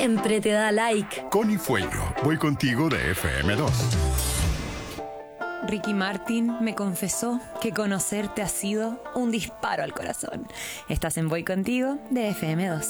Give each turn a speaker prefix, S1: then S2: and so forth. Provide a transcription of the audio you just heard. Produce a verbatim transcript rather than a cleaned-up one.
S1: siempre te da like.
S2: Connie Fuello, voy contigo de F M dos.
S3: Ricky Martin me confesó que conocerte ha sido un disparo al corazón. Estás en Voy Contigo de F M dos.